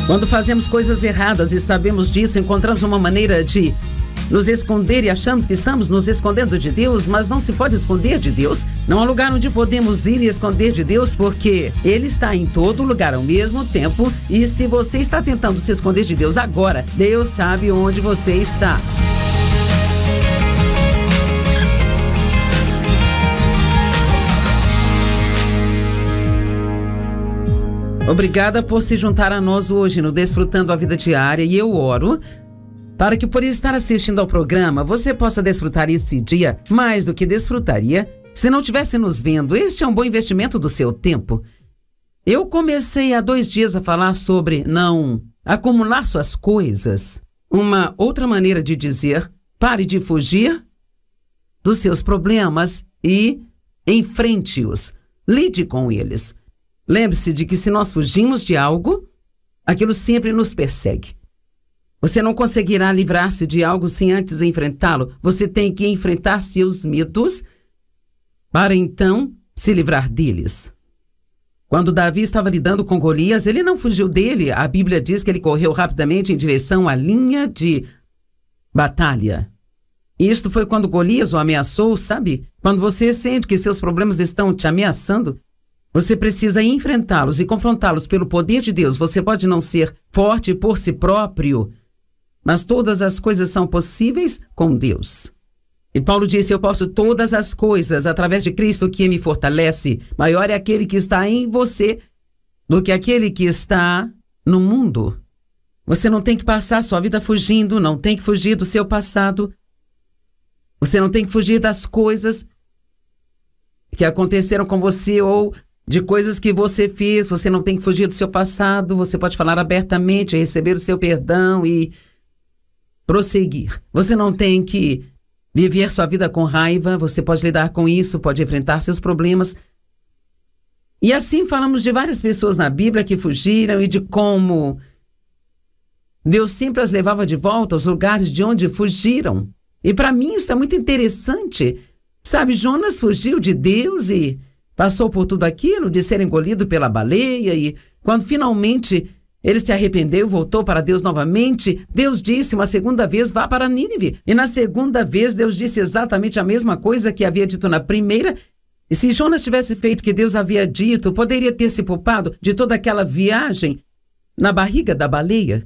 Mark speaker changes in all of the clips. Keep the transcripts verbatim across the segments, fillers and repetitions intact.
Speaker 1: Quando fazemos coisas erradas e sabemos disso, encontramos uma maneira de nos esconder e achamos que estamos nos escondendo de Deus, mas não se pode esconder de Deus. Não há lugar onde podemos ir e esconder de Deus, porque Ele está em todo lugar ao mesmo tempo. E se você está tentando se esconder de Deus agora, Deus sabe onde você está. Obrigada por se juntar a nós hoje no Desfrutando a Vida Diária, e eu oro para que, por estar assistindo ao programa, você possa desfrutar esse dia mais do que desfrutaria se não estivesse nos vendo. Este é um bom investimento do seu tempo. Eu comecei há dois dias a falar sobre não acumular suas coisas. Uma outra maneira de dizer: pare de fugir dos seus problemas e enfrente-os. Lide com eles. Lembre-se de que se nós fugimos de algo, aquilo sempre nos persegue. Você não conseguirá livrar-se de algo sem antes enfrentá-lo. Você tem que enfrentar seus medos para então se livrar deles. Quando Davi estava lidando com Golias, ele não fugiu dele. A Bíblia diz que ele correu rapidamente em direção à linha de batalha. Isto foi quando Golias o ameaçou, sabe? Quando você sente que seus problemas estão te ameaçando, você precisa enfrentá-los e confrontá-los pelo poder de Deus. Você pode não ser forte por si próprio, mas todas as coisas são possíveis com Deus. E Paulo disse: eu posso todas as coisas através de Cristo que me fortalece. Maior é aquele que está em você do que aquele que está no mundo. Você não tem que passar sua vida fugindo, não tem que fugir do seu passado. Você não tem que fugir das coisas que aconteceram com você ou de coisas que você fez. Você não tem que fugir do seu passado. Você pode falar abertamente, receber o seu perdão e prosseguir. Você não tem que viver sua vida com raiva. Você pode lidar com isso, pode enfrentar seus problemas. E assim falamos de várias pessoas na Bíblia que fugiram e de como Deus sempre as levava de volta aos lugares de onde fugiram. E para mim isso é muito interessante. Sabe, Jonas fugiu de Deus e passou por tudo aquilo de ser engolido pela baleia, e quando finalmente ele se arrependeu, voltou para Deus novamente, Deus disse uma segunda vez: vá para Nínive. E na segunda vez Deus disse exatamente a mesma coisa que havia dito na primeira. E se Jonas tivesse feito o que Deus havia dito, poderia ter se poupado de toda aquela viagem na barriga da baleia.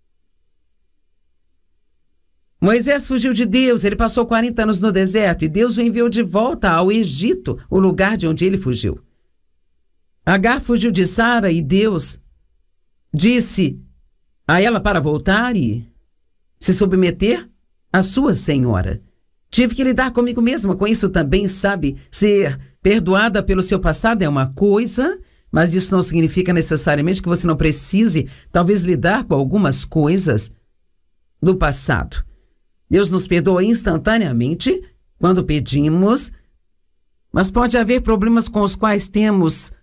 Speaker 1: Moisés fugiu de Deus, ele passou quarenta anos no deserto e Deus o enviou de volta ao Egito, o lugar de onde ele fugiu. Agar fugiu de Sara e Deus disse a ela para voltar e se submeter à sua senhora. Tive que lidar comigo mesma com isso também, sabe? Ser perdoada pelo seu passado é uma coisa, mas isso não significa necessariamente que você não precise, talvez, lidar com algumas coisas do passado. Deus nos perdoa instantaneamente quando pedimos, mas pode haver problemas com os quais temos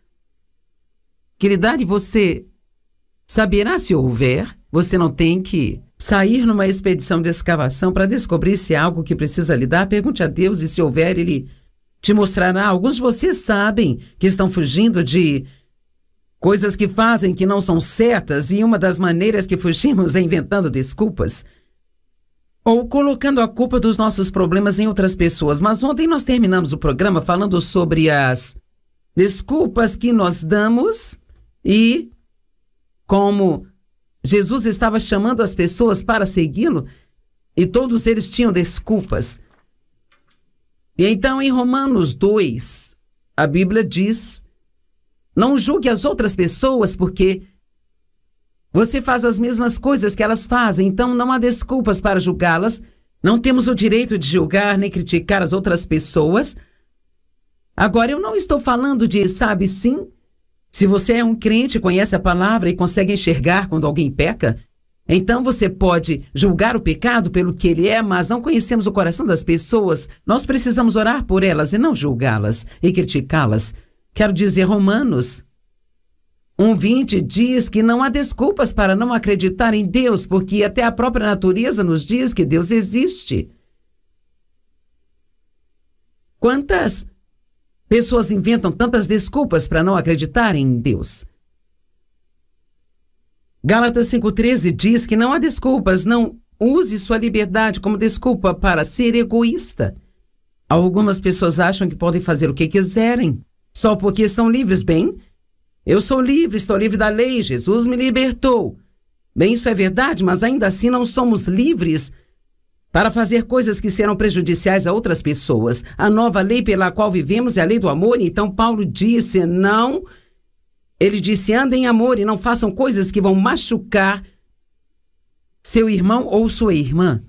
Speaker 1: que lidar e você saberá se houver. Você não tem que sair numa expedição de escavação para descobrir se há algo que precisa lidar. Pergunte a Deus e se houver, Ele te mostrará. Alguns de vocês sabem que estão fugindo de coisas que fazem que não são certas, e uma das maneiras que fugimos é inventando desculpas ou colocando a culpa dos nossos problemas em outras pessoas. Mas ontem nós terminamos o programa falando sobre as desculpas que nós damos e como Jesus estava chamando as pessoas para segui-lo e todos eles tinham desculpas. E então em Romanos dois, a Bíblia diz: não julgue as outras pessoas porque você faz as mesmas coisas que elas fazem, então não há desculpas para julgá-las. Não temos o direito de julgar nem criticar as outras pessoas. Agora, eu não estou falando de, sabe, sim, se você é um crente, conhece a palavra e consegue enxergar quando alguém peca, então você pode julgar o pecado pelo que ele é, mas não conhecemos o coração das pessoas. Nós precisamos orar por elas e não julgá-las e criticá-las. Quero dizer, Romanos um vinte diz que não há desculpas para não acreditar em Deus, porque até a própria natureza nos diz que Deus existe. Quantas pessoas inventam tantas desculpas para não acreditar em Deus? Gálatas cinco treze diz que não há desculpas, não use sua liberdade como desculpa para ser egoísta. Algumas pessoas acham que podem fazer o que quiserem, só porque são livres. Bem, eu sou livre, estou livre da lei, Jesus me libertou. Bem, isso é verdade, mas ainda assim não somos livres para fazer coisas que serão prejudiciais a outras pessoas. A nova lei pela qual vivemos é a lei do amor, então Paulo disse, não... Ele disse, andem em amor e não façam coisas que vão machucar seu irmão ou sua irmã.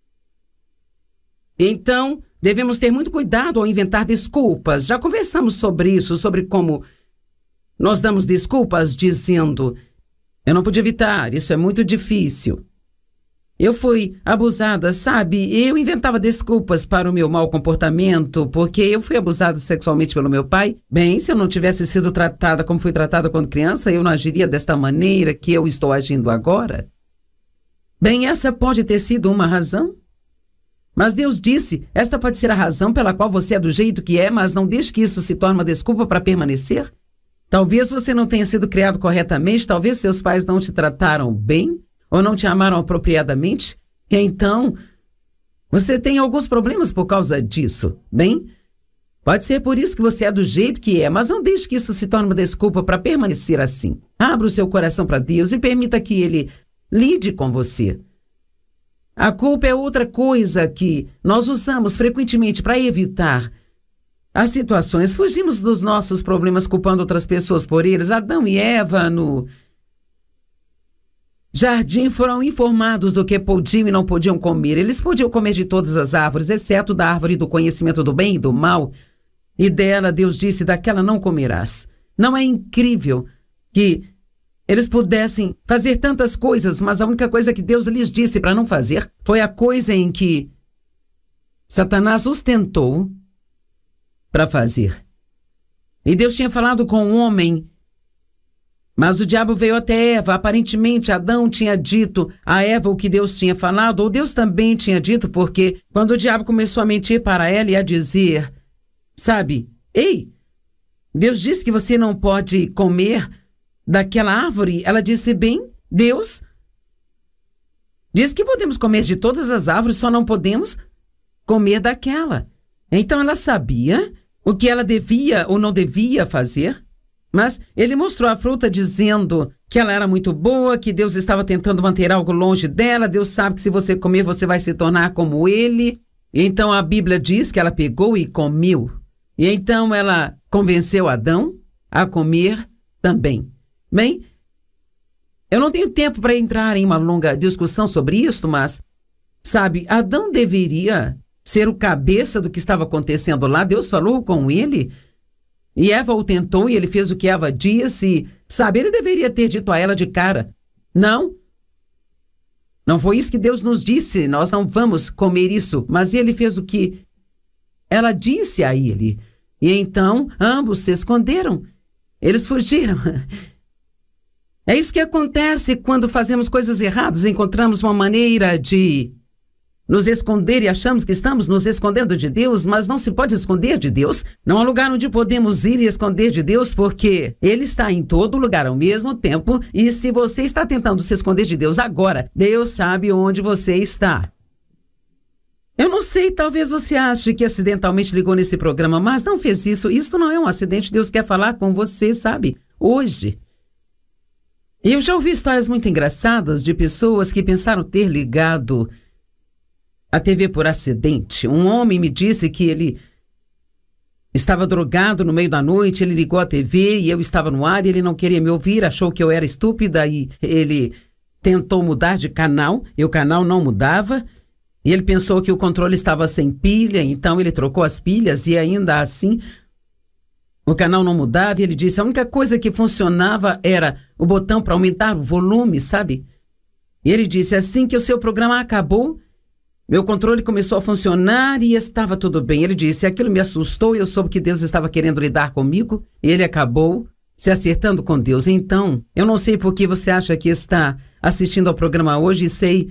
Speaker 1: Então, devemos ter muito cuidado ao inventar desculpas. Já conversamos sobre isso, sobre como nós damos desculpas dizendo, eu não pude evitar, isso é muito difícil. Eu fui abusada, sabe? Eu inventava desculpas para o meu mau comportamento, porque eu fui abusada sexualmente pelo meu pai. Bem, se eu não tivesse sido tratada como fui tratada quando criança, eu não agiria desta maneira que eu estou agindo agora. Bem, essa pode ter sido uma razão. Mas Deus disse, esta pode ser a razão pela qual você é do jeito que é, mas não deixe que isso se torne uma desculpa para permanecer. Talvez você não tenha sido criado corretamente, talvez seus pais não te trataram bem, ou não te amaram apropriadamente, e então você tem alguns problemas por causa disso. Bem, pode ser por isso que você é do jeito que é, mas não deixe que isso se torne uma desculpa para permanecer assim. Abra o seu coração para Deus e permita que Ele lide com você. A culpa é outra coisa que nós usamos frequentemente para evitar as situações. Fugimos dos nossos problemas culpando outras pessoas por eles. Adão e Eva no jardim foram informados do que podiam e não podiam comer. Eles podiam comer de todas as árvores, exceto da árvore do conhecimento do bem e do mal. E dela Deus disse, daquela não comerás. Não é incrível que eles pudessem fazer tantas coisas, mas a única coisa que Deus lhes disse para não fazer foi a coisa em que Satanás os tentou para fazer. E Deus tinha falado com o homem, mas o diabo veio até Eva. Aparentemente, Adão tinha dito a Eva o que Deus tinha falado, ou Deus também tinha dito, porque quando o diabo começou a mentir para ela e a dizer, sabe, ei, Deus disse que você não pode comer daquela árvore, ela disse, bem, Deus diz que podemos comer de todas as árvores, só não podemos comer daquela. Então ela sabia o que ela devia ou não devia fazer, mas ele mostrou a fruta dizendo que ela era muito boa, que Deus estava tentando manter algo longe dela. Deus sabe que se você comer, você vai se tornar como ele. E então a Bíblia diz que ela pegou e comeu. E então ela convenceu Adão a comer também. Bem, eu não tenho tempo para entrar em uma longa discussão sobre isso, mas, sabe, Adão deveria ser o cabeça do que estava acontecendo lá. Deus falou com ele e Eva o tentou e ele fez o que Eva disse. Sabe, ele deveria ter dito a ela de cara, não, não foi isso que Deus nos disse, nós não vamos comer isso. Mas ele fez o que ela disse a ele. E então ambos se esconderam, eles fugiram. É isso que acontece quando fazemos coisas erradas, encontramos uma maneira de nos esconder e achamos que estamos nos escondendo de Deus, mas não se pode esconder de Deus. Não há lugar onde podemos ir e esconder de Deus, porque Ele está em todo lugar ao mesmo tempo, e se você está tentando se esconder de Deus agora, Deus sabe onde você está. Eu não sei, talvez você ache que acidentalmente ligou nesse programa, mas não fez isso. Isso não é um acidente, Deus quer falar com você, sabe? Hoje. Eu já ouvi histórias muito engraçadas de pessoas que pensaram ter ligado a T V por acidente. Um homem me disse que ele estava drogado no meio da noite, ele ligou a T V e eu estava no ar e ele não queria me ouvir, achou que eu era estúpida e ele tentou mudar de canal e o canal não mudava. E ele pensou que o controle estava sem pilha, então ele trocou as pilhas e ainda assim o canal não mudava. E ele disse, a única coisa que funcionava era o botão para aumentar o volume, sabe? E ele disse, assim que o seu programa acabou, meu controle começou a funcionar e estava tudo bem. Ele disse, aquilo me assustou e eu soube que Deus estava querendo lidar comigo. E ele acabou se acertando com Deus. Então, eu não sei por que você acha que está assistindo ao programa hoje e sei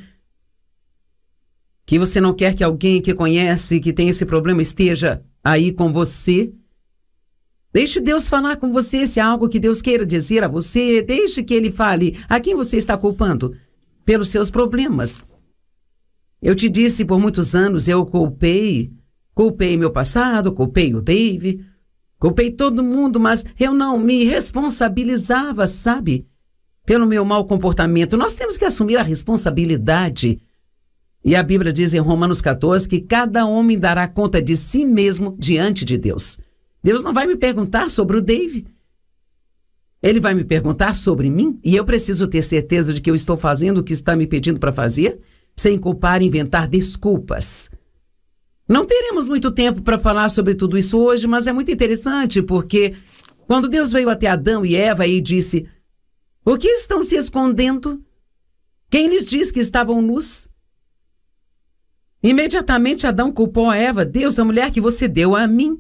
Speaker 1: que você não quer que alguém que conhece, que tem esse problema, esteja aí com você. Deixe Deus falar com você se há algo que Deus queira dizer a você. Deixe que Ele fale. A quem você está culpando? Pelos seus problemas. Eu te disse por muitos anos, eu culpei. Culpei meu passado, culpei o Dave, culpei todo mundo, mas eu não me responsabilizava, sabe? Pelo meu mau comportamento. Nós temos que assumir a responsabilidade. E a Bíblia diz em Romanos quatorze que cada homem dará conta de si mesmo diante de Deus. Deus não vai me perguntar sobre o Dave. Ele vai me perguntar sobre mim e eu preciso ter certeza de que eu estou fazendo o que está me pedindo para fazer, sem culpar e inventar desculpas. Não teremos muito tempo para falar sobre tudo isso hoje, mas é muito interessante porque quando Deus veio até Adão e Eva e disse: "O que estão se escondendo? Quem lhes diz que estavam nus?" Imediatamente Adão culpou a Eva: "Deus, a mulher que você deu a mim."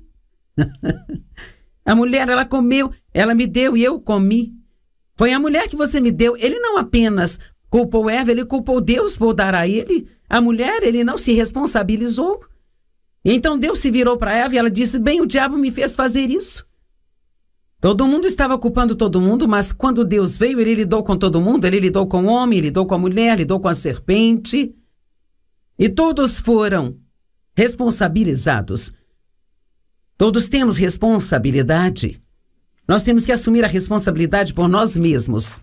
Speaker 1: A mulher, ela comeu, ela me deu e eu comi. Foi a mulher que você me deu. Ele não apenas culpou Eva, ele culpou Deus por dar a ele. A mulher, ele não se responsabilizou. Então Deus se virou para Eva e ela disse: "Bem, o diabo me fez fazer isso." Todo mundo estava culpando todo mundo, mas quando Deus veio, ele lidou com todo mundo. Ele lidou com o homem, lidou com a mulher, lidou com a serpente. E todos foram responsabilizados. Todos temos responsabilidade. Nós temos que assumir a responsabilidade por nós mesmos.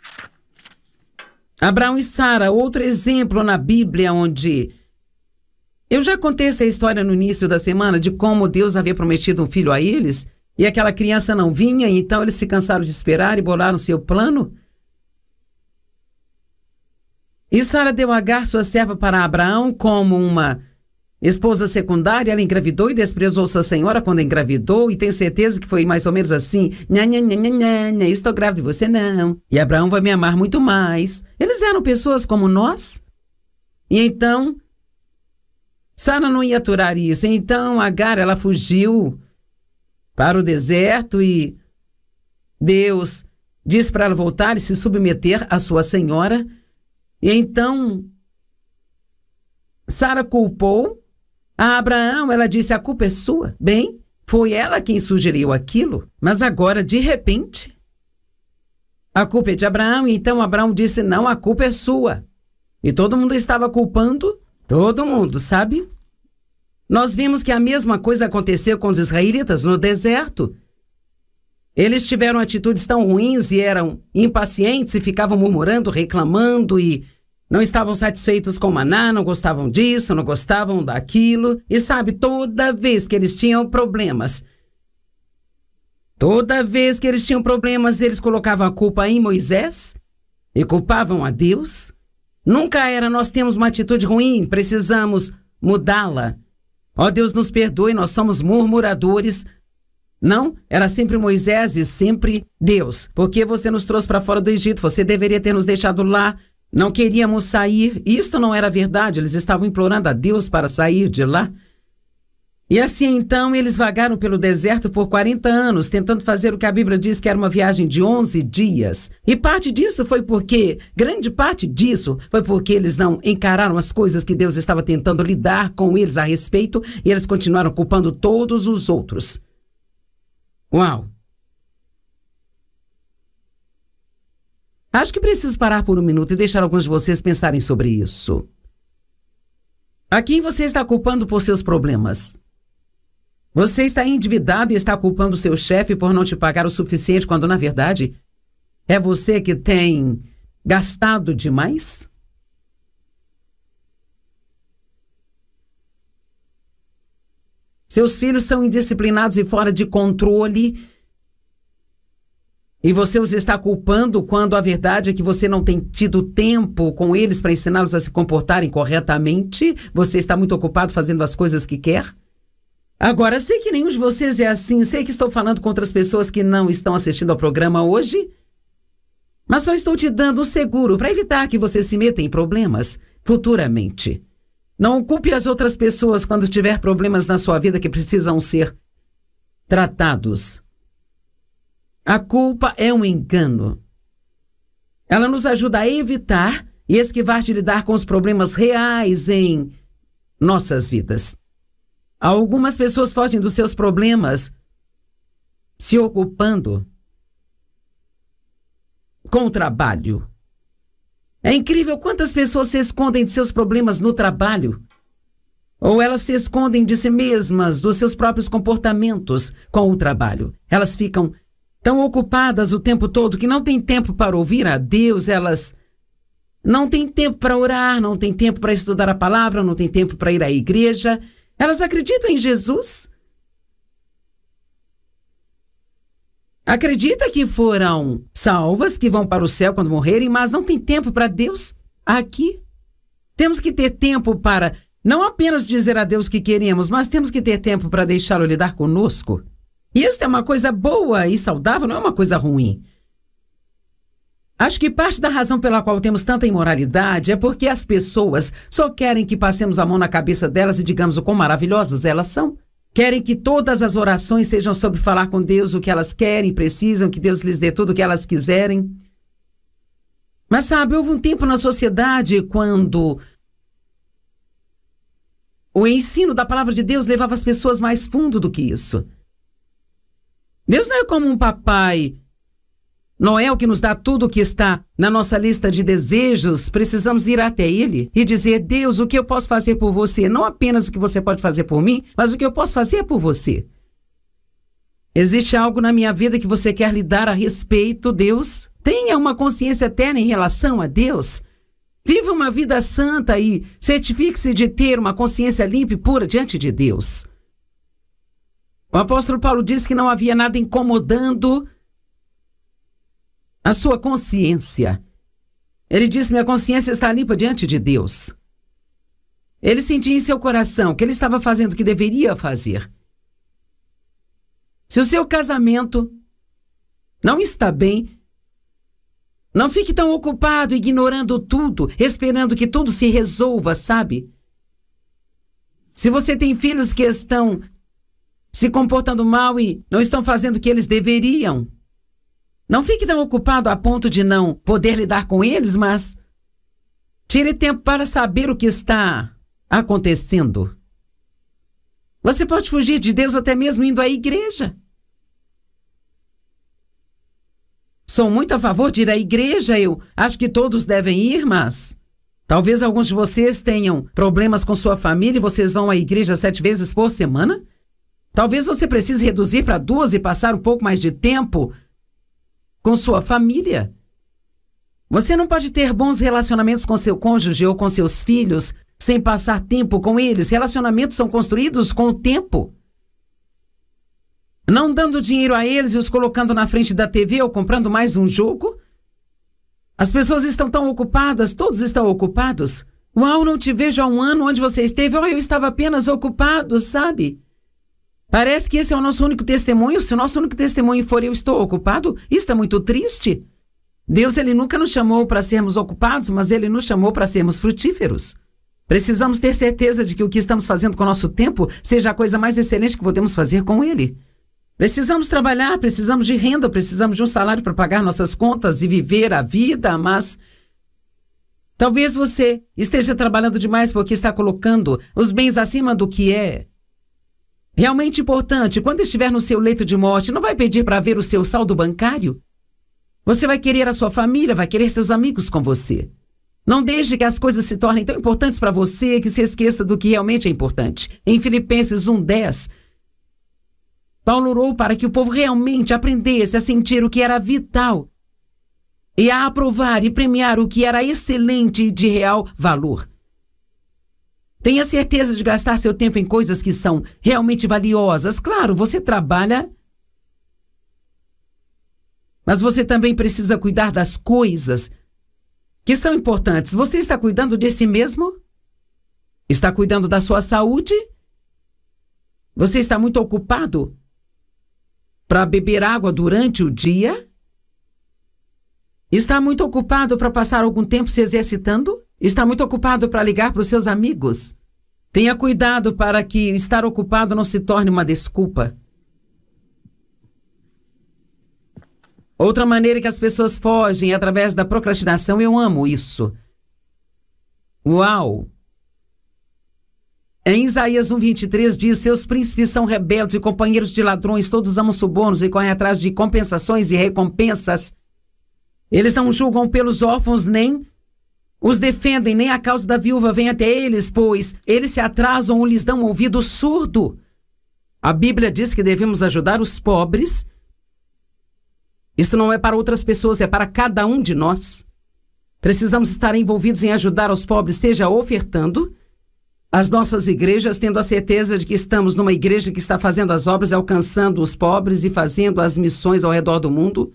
Speaker 1: Abraão e Sara, outro exemplo na Bíblia onde... Eu já contei essa história no início da semana de como Deus havia prometido um filho a eles e aquela criança não vinha, e então eles se cansaram de esperar e bolaram seu plano. E Sara deu Agar, sua serva, para Abraão como uma esposa secundária. Ela engravidou e desprezou sua senhora quando engravidou, e tenho certeza que foi mais ou menos assim: nha, nha, nha, nha, nha, nha, estou grávida e você não. E Abraão vai me amar muito mais. Eles eram pessoas como nós. E então, Sara não ia aturar isso. Então, Agar, ela fugiu para o deserto e Deus disse para ela voltar e se submeter à sua senhora. E então, Sara culpou a Abraão. Ela disse: "A culpa é sua." Bem, foi ela quem sugeriu aquilo. Mas agora, de repente, a culpa é de Abraão. E então Abraão disse: "Não, a culpa é sua." E todo mundo estava culpando todo mundo, sabe? Nós vimos que a mesma coisa aconteceu com os israelitas no deserto. Eles tiveram atitudes tão ruins e eram impacientes e ficavam murmurando, reclamando e não estavam satisfeitos com o maná, não gostavam disso, não gostavam daquilo. E sabe, toda vez que eles tinham problemas, toda vez que eles tinham problemas, eles colocavam a culpa em Moisés e culpavam a Deus. Nunca era: "Nós temos uma atitude ruim, precisamos mudá-la. Ó, Deus nos perdoe, nós somos murmuradores." Não, era sempre Moisés e sempre Deus. "Por que você nos trouxe para fora do Egito? Você deveria ter nos deixado lá. Não queríamos sair." Isto não era verdade. Eles estavam implorando a Deus para sair de lá. E assim, então, eles vagaram pelo deserto por quarenta anos, tentando fazer o que a Bíblia diz que era uma viagem de onze dias. E parte disso foi porque, grande parte disso, foi porque eles não encararam as coisas que Deus estava tentando lidar com eles a respeito, e eles continuaram culpando todos os outros. Uau! Acho que preciso parar por um minuto e deixar alguns de vocês pensarem sobre isso. A quem você está culpando por seus problemas? Você está endividado e está culpando seu chefe por não te pagar o suficiente, quando, na verdade, é você que tem gastado demais? Seus filhos são indisciplinados e fora de controle, e você os está culpando quando a verdade é que você não tem tido tempo com eles para ensiná-los a se comportarem corretamente. Você está muito ocupado fazendo as coisas que quer. Agora, sei que nenhum de vocês é assim. Sei que estou falando com outras pessoas que não estão assistindo ao programa hoje, mas só estou te dando um seguro para evitar que você se meta em problemas futuramente. Não culpe as outras pessoas quando tiver problemas na sua vida que precisam ser tratados. A culpa é um engano. Ela nos ajuda a evitar e esquivar de lidar com os problemas reais em nossas vidas. Algumas pessoas fogem dos seus problemas se ocupando com o trabalho. É incrível quantas pessoas se escondem de seus problemas no trabalho. Ou elas se escondem de si mesmas, dos seus próprios comportamentos com o trabalho. Elas ficam tão ocupadas o tempo todo que não têm tempo para ouvir a Deus, elas não têm tempo para orar, não têm tempo para estudar a palavra, não têm tempo para ir à igreja. Elas acreditam em Jesus. Acredita que foram salvas, que vão para o céu quando morrerem, mas não tem tempo para Deus aqui. Temos que ter tempo para não apenas dizer a Deus que queremos, mas temos que ter tempo para deixá-lo lidar conosco. E isso é uma coisa boa e saudável, não é uma coisa ruim. Acho que parte da razão pela qual temos tanta imoralidade é porque as pessoas só querem que passemos a mão na cabeça delas e digamos o quão maravilhosas elas são. Querem que todas as orações sejam sobre falar com Deus o que elas querem, precisam, que Deus lhes dê tudo o que elas quiserem. Mas sabe, houve um tempo na sociedade quando o ensino da palavra de Deus levava as pessoas mais fundo do que isso. Deus não é como um papai Noel que nos dá tudo o que está na nossa lista de desejos. Precisamos ir até ele e dizer: Deus, o que eu posso fazer por você? Não apenas o que você pode fazer por mim, mas o que eu posso fazer por você. Existe algo na minha vida que você quer lhe dar a respeito, Deus? Tenha uma consciência eterna em relação a Deus. Viva uma vida santa e certifique-se de ter uma consciência limpa e pura diante de Deus. O apóstolo Paulo disse que não havia nada incomodando a sua consciência. Ele disse: minha consciência está limpa diante de Deus. Ele sentia em seu coração que ele estava fazendo o que deveria fazer. Se o seu casamento não está bem, não fique tão ocupado, ignorando tudo, esperando que tudo se resolva, sabe? Se você tem filhos que estão se comportando mal e não estão fazendo o que eles deveriam, não fique tão ocupado a ponto de não poder lidar com eles, mas tire tempo para saber o que está acontecendo. Você pode fugir de Deus até mesmo indo à igreja. Sou muito a favor de ir à igreja, eu acho que todos devem ir, mas talvez alguns de vocês tenham problemas com sua família e vocês vão à igreja sete vezes por semana. Talvez você precise reduzir para duas e passar um pouco mais de tempo com sua família. Você não pode ter bons relacionamentos com seu cônjuge ou com seus filhos sem passar tempo com eles. Relacionamentos são construídos com o tempo. Não dando dinheiro a eles e os colocando na frente da T V ou comprando mais um jogo. As pessoas estão tão ocupadas, todos estão ocupados. Uau, não te vejo há um ano, onde você esteve? Oh, eu estava apenas ocupado, sabe? Parece que esse é o nosso único testemunho. Se o nosso único testemunho for eu estou ocupado, isso é muito triste. Deus, ele nunca nos chamou para sermos ocupados, mas ele nos chamou para sermos frutíferos. Precisamos ter certeza de que o que estamos fazendo com o nosso tempo seja a coisa mais excelente que podemos fazer com ele. Precisamos trabalhar, precisamos de renda, precisamos de um salário para pagar nossas contas e viver a vida, mas talvez você esteja trabalhando demais porque está colocando os bens acima do que é realmente importante. Quando estiver no seu leito de morte, não vai pedir para ver o seu saldo bancário? Você vai querer a sua família, vai querer seus amigos com você. Não deixe que as coisas se tornem tão importantes para você que se esqueça do que realmente é importante. Em Filipenses um, dez, Paulo orou para que o povo realmente aprendesse a sentir o que era vital e a aprovar e premiar o que era excelente e de real valor. Tenha certeza de gastar seu tempo em coisas que são realmente valiosas. Claro, você trabalha, mas você também precisa cuidar das coisas que são importantes. Você está cuidando de si mesmo? Está cuidando da sua saúde? Você está muito ocupado para beber água durante o dia? Está muito ocupado para passar algum tempo se exercitando? Está muito ocupado para ligar para os seus amigos? Tenha cuidado para que estar ocupado não se torne uma desculpa. Outra maneira que as pessoas fogem é através da procrastinação. Eu amo isso. Uau! Em Isaías um, vinte e três diz: seus príncipes são rebeldes e companheiros de ladrões, todos amam subornos e correm atrás de compensações e recompensas. Eles não julgam pelos órfãos, nem os defendem, nem a causa da viúva vem até eles, pois eles se atrasam ou lhes dão um ouvido surdo. A Bíblia diz que devemos ajudar os pobres. Isto não é para outras pessoas, é para cada um de nós. Precisamos estar envolvidos em ajudar os pobres, seja ofertando as nossas igrejas, tendo a certeza de que estamos numa igreja que está fazendo as obras, alcançando os pobres e fazendo as missões ao redor do mundo.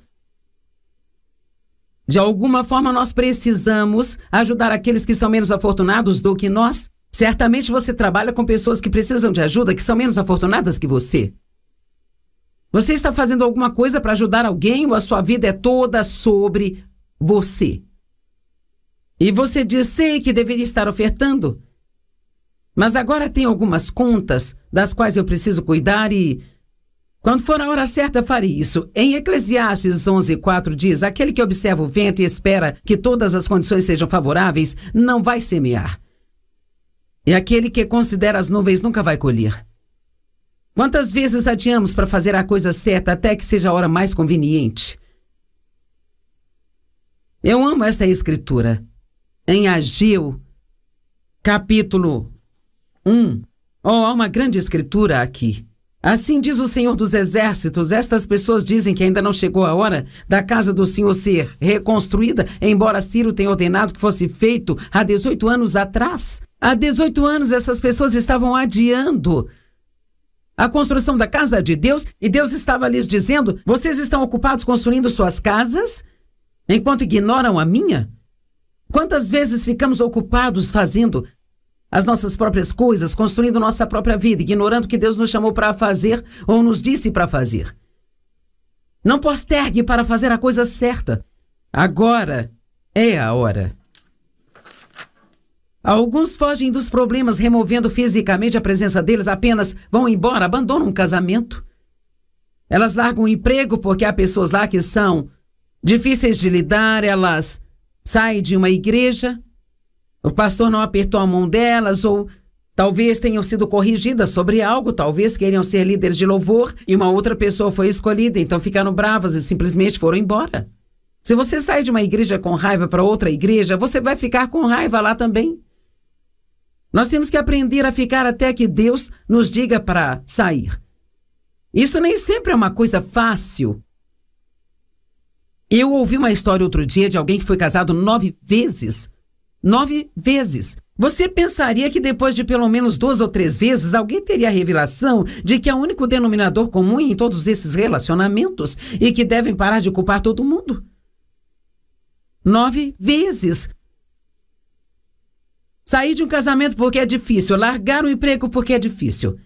Speaker 1: De alguma forma, nós precisamos ajudar aqueles que são menos afortunados do que nós. Certamente você trabalha com pessoas que precisam de ajuda, que são menos afortunadas que você. Você está fazendo alguma coisa para ajudar alguém ou a sua vida é toda sobre você? E você diz: sei que deveria estar ofertando, mas agora tem algumas contas das quais eu preciso cuidar e, quando for a hora certa, farei isso. Em Eclesiastes onze, quatro diz: aquele que observa o vento e espera que todas as condições sejam favoráveis, não vai semear. E aquele que considera as nuvens nunca vai colher. Quantas vezes adiamos para fazer a coisa certa até que seja a hora mais conveniente? Eu amo esta escritura. Em Ageu, capítulo um. Oh, há uma grande escritura aqui. Assim diz o Senhor dos Exércitos: estas pessoas dizem que ainda não chegou a hora da casa do Senhor ser reconstruída, embora Ciro tenha ordenado que fosse feito há dezoito anos atrás. Há dezoito anos essas pessoas estavam adiando a construção da casa de Deus e Deus estava lhes dizendo: vocês estão ocupados construindo suas casas enquanto ignoram a minha? Quantas vezes ficamos ocupados fazendo as nossas próprias coisas, construindo nossa própria vida, ignorando o que Deus nos chamou para fazer ou nos disse para fazer? Não postergue para fazer a coisa certa. Agora é a hora. Alguns fogem dos problemas removendo fisicamente a presença deles, apenas vão embora, abandonam um casamento. Elas largam o emprego porque há pessoas lá que são difíceis de lidar, elas saem de uma igreja, o pastor não apertou a mão delas, ou talvez tenham sido corrigidas sobre algo, talvez queriam ser líderes de louvor e uma outra pessoa foi escolhida, então ficaram bravas e simplesmente foram embora. Se você sai de uma igreja com raiva para outra igreja, você vai ficar com raiva lá também. Nós temos que aprender a ficar até que Deus nos diga para sair. Isso nem sempre é uma coisa fácil. Eu ouvi uma história outro dia de alguém que foi casado nove vezes. Nove vezes. Você pensaria que depois de pelo menos duas ou três vezes, alguém teria a revelação de que é o único denominador comum em todos esses relacionamentos e que devem parar de culpar todo mundo. Nove vezes. Sair de um casamento porque é difícil, largar o emprego porque é difícil.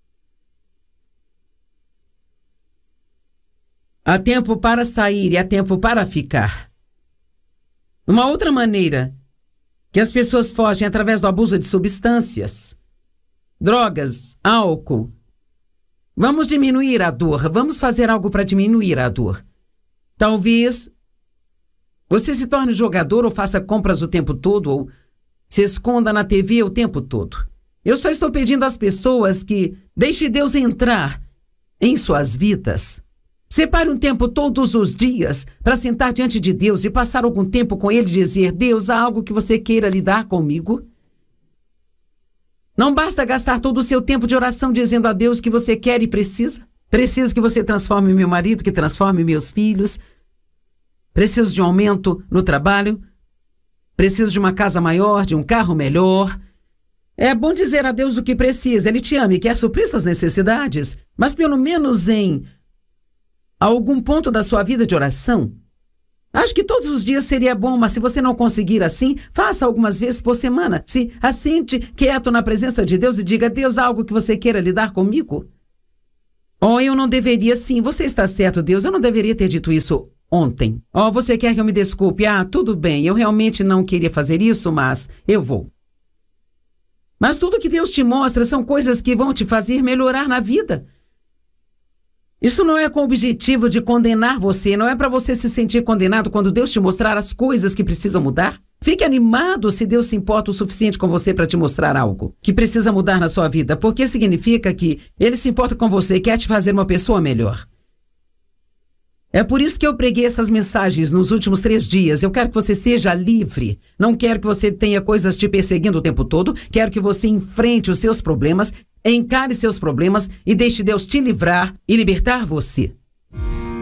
Speaker 1: Há tempo para sair e há tempo para ficar. Uma outra maneira que as pessoas fogem através do abuso de substâncias, drogas, álcool. Vamos diminuir a dor, vamos fazer algo para diminuir a dor. Talvez você se torne jogador ou faça compras o tempo todo ou se esconda na T V o tempo todo. Eu só estou pedindo às pessoas que deixem Deus entrar em suas vidas. Separe um tempo todos os dias para sentar diante de Deus e passar algum tempo com Ele e dizer: Deus, há algo que você queira lidar comigo? Não basta gastar todo o seu tempo de oração dizendo a Deus que você quer e precisa. Preciso que você transforme meu marido, que transforme meus filhos. Preciso de um aumento no trabalho. Preciso de uma casa maior, de um carro melhor. É bom dizer a Deus o que precisa. Ele te ama e quer suprir suas necessidades. Mas pelo menos em algum ponto da sua vida de oração, acho que todos os dias seria bom, mas se você não conseguir assim, faça algumas vezes por semana. Se assente quieto na presença de Deus e diga: Deus, há algo que você queira lidar comigo? Oh, eu não deveria, sim, você está certo, Deus, eu não deveria ter dito isso ontem. Oh, você quer que eu me desculpe? Ah, tudo bem, eu realmente não queria fazer isso, mas eu vou. Mas tudo que Deus te mostra são coisas que vão te fazer melhorar na vida. Isso não é com o objetivo de condenar você, não é para você se sentir condenado quando Deus te mostrar as coisas que precisam mudar. Fique animado se Deus se importa o suficiente com você para te mostrar algo que precisa mudar na sua vida, porque significa que Ele se importa com você e quer te fazer uma pessoa melhor. É por isso que eu preguei essas mensagens nos últimos três dias. Eu quero que você seja livre. Não quero que você tenha coisas te perseguindo o tempo todo. Quero que você enfrente os seus problemas, encare seus problemas e deixe Deus te livrar e libertar você.